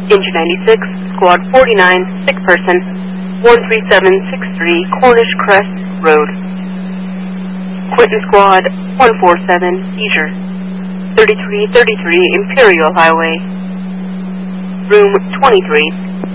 Engine 96, Squad 49, sick person, 13763 Cornish Crest Road. Quentin Squad 147, seizure, 3333 Imperial Highway. Room 23.